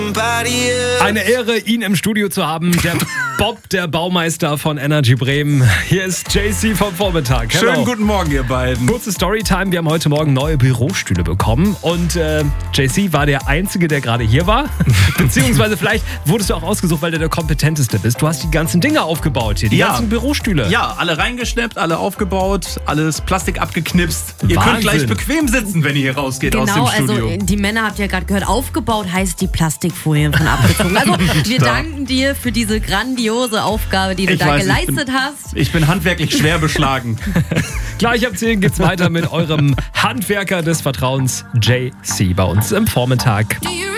Eine Ehre, ihn im Studio zu haben. Der Bob, der Baumeister von Energy Bremen. Hier ist JC vom Vormittag. Hello. Schönen guten Morgen, ihr beiden. Kurze Storytime. Wir haben heute Morgen neue Bürostühle bekommen. Und JC war der Einzige, der gerade hier war. Beziehungsweise vielleicht wurdest du auch ausgesucht, weil du der Kompetenteste bist. Du hast die ganzen Dinge aufgebaut hier, die ganzen Bürostühle. Ja, alle reingeschnappt, alle aufgebaut, alles Plastik abgeknipst. Ihr Wahnsinn. könnt gleich bequem sitzen, wenn ihr hier rausgeht aus dem Studio. Also die Männer, habt ihr ja gerade gehört, aufgebaut heißt die Plastikfolien von abgezogen. Also wir danken dir für diese grandiose Aufgabe, die du geleistet hast. Ich bin handwerklich schwer beschlagen. Gleich ab 10 geht's weiter mit eurem Handwerker des Vertrauens, JC, bei uns im Vormittag.